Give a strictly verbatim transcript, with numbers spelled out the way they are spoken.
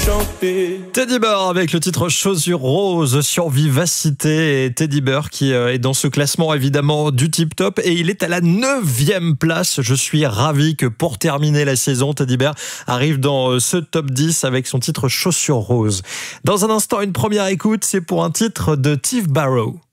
chanter. Teddy Bear avec le titre Chaussures roses sur Vivacité. Et Teddy Bear qui est dans ce classement évidemment du tip top et il est à la neuvième place. Je suis ravi que pour terminer la saison, Teddy Bear arrive dans ce top dix avec son titre Chaussures roses. Dans un instant, une première écoute, c'est pour un titre de Steve Barrow.